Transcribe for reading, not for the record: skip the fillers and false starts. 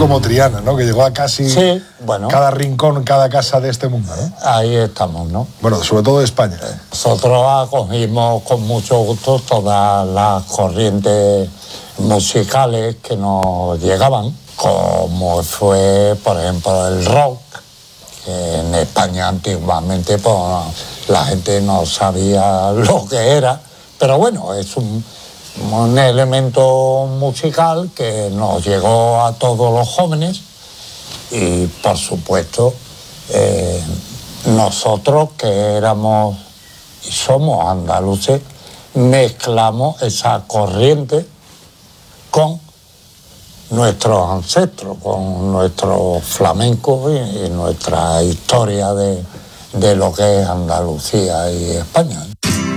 como Triana, ¿no? Que llegó a casi cada rincón, cada casa de este mundo, ¿no? Ahí estamos, ¿no? Bueno, sobre todo de España. Nosotros acogimos con mucho gusto todas las corrientes musicales que nos llegaban, como fue, por ejemplo, el rock, que en España antiguamente pues, la gente no sabía lo que era, pero bueno, es un elemento musical que nos llegó a todos los jóvenes y, por supuesto, nosotros que éramos y somos andaluces, mezclamos esa corriente con nuestros ancestros, con nuestro flamenco y nuestra historia de lo que es Andalucía y España.